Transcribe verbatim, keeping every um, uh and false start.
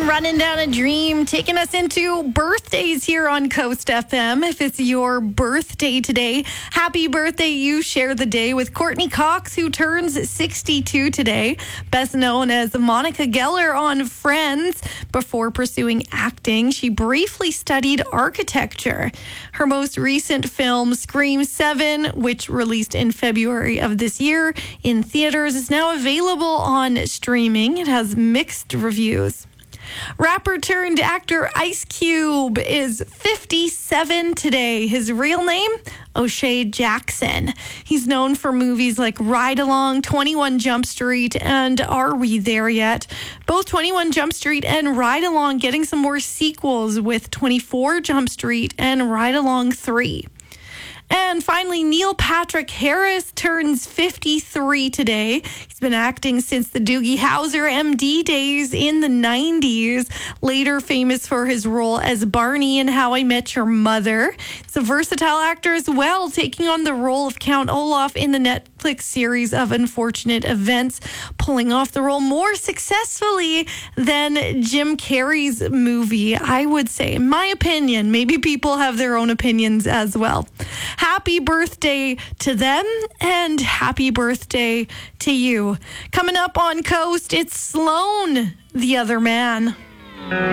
Running Down a Dream, taking us into birthdays here on Coast F M. If it's your birthday today, happy birthday. You share the day with Courtney Cox, who turns sixty-two today, best known as Monica Geller on Friends. Before pursuing acting, she briefly studied architecture. Her most recent film, Scream seven, which released in February of this year in theaters, is now available on streaming. It has mixed reviews. Rapper turned actor Ice Cube is fifty-seven today. His real name, O'Shea Jackson. He's known for movies like Ride Along, twenty-one Jump Street, and Are We There Yet? Both twenty-one Jump Street and Ride Along getting some more sequels with twenty-four Jump Street and Ride Along three. And finally, Neil Patrick Harris turns fifty-three today. He's been acting since the Doogie Howser M D days in the nineties, later famous for his role as Barney in How I Met Your Mother. He's a versatile actor as well, taking on the role of Count Olaf in the Netflix series of Unfortunate Events, pulling off the role more successfully than Jim Carrey's movie, I would say. In my opinion, maybe people have their own opinions as well. Happy birthday to them and happy birthday to you. Coming up on Coast, it's Sloan, the Other Man.